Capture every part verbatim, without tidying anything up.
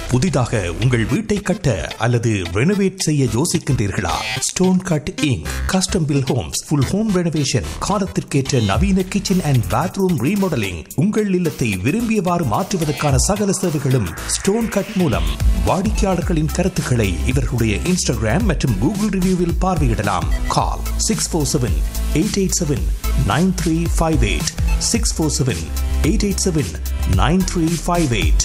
புதிதாக உங்கள் வீட்டை கட்ட அல்லது ரெனோவேட் செய்ய யோசிக்கின்றீர்களா? Stone cut ink custom bill Holmes full home renovation காலத்திற்கேற்ற நவீன கிச்சன் அண்ட் பாத்ரூம் ரீமாடலிங் உங்கள் இல்லத்தை விரும்பியவாறு மாற்றுவதற்கான சகல சேவைகளும் ஸ்டோன் கட் மூலம். வாடிக்கையாளர்களின் கருத்துக்களை இவர்களுடைய இன்ஸ்டாகிராம் மற்றும் கூகுள் ரிவ்யூவில் பார்வையிடலாம். கால் six four seven eight eight seven nine three five eight six four seven eight eight seven nine three five eight.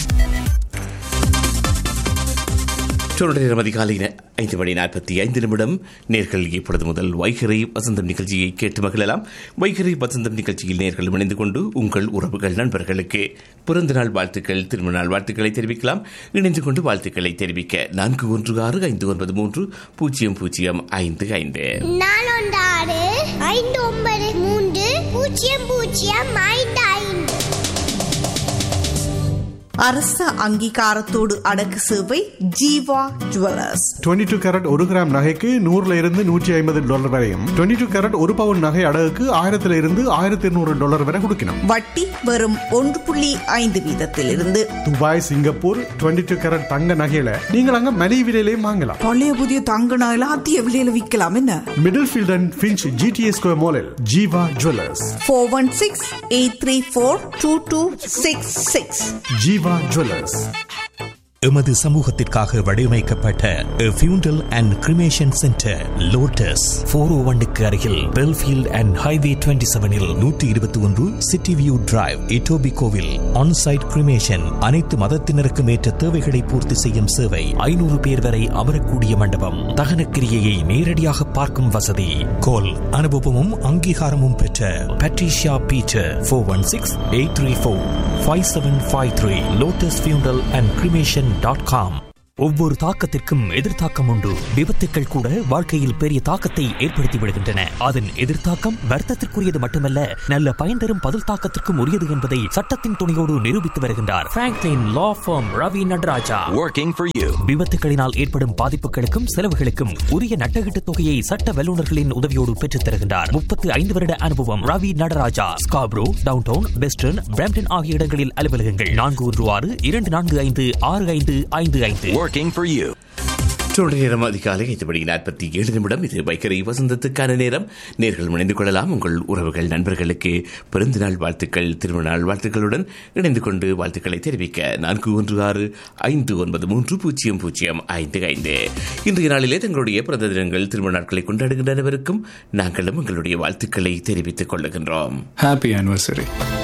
அதிகாலை ஐந்து மணி நாற்பத்தி ஐந்து நிமிடம். நேர்கள் இப்பொழுது முதல் வைகரை வசந்தம் நிகழ்ச்சியை கேட்டு மகிழலாம். வைகரை வசந்தம் நிகழ்ச்சியில் நேர்கள் இணைந்து கொண்டு உங்கள் உறவுகள் நண்பர்களுக்கு பிறந்த நாள் வாழ்த்துக்கள், திருமண நாள் வாழ்த்துக்களை தெரிவிக்கலாம். இணைந்து கொண்டு வாழ்த்துக்களை தெரிவிக்க நான்கு ஒன்று ஆறு ஐந்து ஒன்பது மூன்று பூஜ்ஜியம் பூஜ்ஜியம் ஐந்து ஐந்து ஐந்து ஒன்பது மூன்று பூஜ்ஜியம் பூஜ்ஜியம் ஐந்து ஐந்து. அரச அங்கீகாரத்தோடு அடக்கு சேவை ஜீவா ஜுவல்லர்ஸ். இருபத்தி இரண்டு கேரட் ஒரு கிராம் நகைக்கு நூறுல இருந்து நூற்றி ஐம்பது டாலர் வரையும், இருபத்தி இரண்டு கேரட் ஒரு பவுன் நகை அடகுக்கு ஆயிரத்துல இருந்து ஆயிரத்தி இருநூறு டாலர் வரை கொடுக்கணும். வட்டி வெறும் ஒன்று புள்ளி ஐந்து வீதத்தில் இருந்து. துபாய், சிங்கப்பூர் இருபத்தி இரண்டு கேரட் தங்க நகையில நீங்கள் அங்க மலிவு விலையிலையும் வாங்கலாம். பழைய புதிய தங்க நகையில அதிக விலையில விற்கலாம். என்ன middle field and Finch GTA square மாலில் Jeeva jewellers. Four one six eight three four two two six six. Jeeva jewellers. எமது சமூகத்திற்காக வடிவமைக்கப்பட்ட ஃபியூண்டல் அண்ட் கிரிமேஷன் சென்டர் லோட்டஸ் போர் ஓ ஒன்னுக்கு அருகில் பெல்ஃபீல்ட் அண்ட் ஹைவே டுவெண்ட்டி செவனில் நூற்றி இருபத்தி ஒன்று city view drive, இட்டோபிகோவில் onsite cremation. அனைத்து மதத்தினருக்கும் ஏற்ற தேவைகளை பூர்த்தி செய்யும் சேவை. ஐநூறு பேர் வரை அமரக்கூடிய மண்டபம். தகன கிரியையை நேரடியாக பார்க்கும் வசதி. கோல் அனுபவமும் அங்கீகாரமும் பெற்ற Patricia Peter. Four one six eight three four five seven five three. Lotus ஃபியூண்டல் அண்ட் கிரிமேஷன் டாட் காம். ஒவ்வொரு தாக்கத்திற்கும் எதிர்த்தாக்கம் உண்டு. விபத்துக்கள் கூட வாழ்க்கையில் பெரிய தாக்கத்தை ஏற்படுத்தி விடுகின்றன. அதன் எதிர்த்தாக்கம் வருத்தத்திற்குரியது மட்டுமல்ல, நல்ல பயன் தரும் பதில் தாக்கத்திற்கும் உரியது என்பதை சட்டத்தின் துணையோடு நிரூபித்து வருகின்றார் Franklin law form Ravi Nataraja. Working for you. விபத்துகளினால் ஏற்படும் பாதிப்புகளுக்கும் செலவுகளுக்கும் உரிய நட்டகீட்டு தொகையை சட்ட வல்லுநர்களின் உதவியோடு பெற்றுத் தருகின்றார். முப்பத்தி ஐந்து வருட அனுபவம். Ravi Nataraja. Scarborough, downtown, western, Brampton ஆகிய இடங்களில் அலுவலகங்கள். நான்கு ஒன்று ஆறு இரண்டு நான்கு ஐந்து ஆறு ஐந்து ஐந்து ஐந்து. Working for you. நேரம் அதிகாலை ஐந்து மணி நாற்பத்தி ஏழு நிமிடம். இது வைகரை வசந்தத்துக்கான நேரம். நேர்கள் இணைந்து கொள்ளலாம். உங்கள் உறவுகள் நண்பர்களுக்கு பிறந்த நாள் வாழ்த்துக்கள், திருமண நாள் வாழ்த்துக்களுடன் இணைந்து கொண்டு வாழ்த்துக்களை தெரிவிக்க நான்கு ஒன்று ஆறு ஐந்து ஒன்பது மூன்று பூஜ்ஜியம் பூஜ்ஜியம் ஐந்து ஐந்து. இன்றைய நாளிலே தங்களுடைய பிறந்த தினங்கள், திருமண நாட்களை கொண்டாடுகின்ற அனைவருக்கும் நாங்களும் உங்களுடைய வாழ்த்துக்களை தெரிவித்துக் கொள்ளுகின்றோம். Happy anniversary.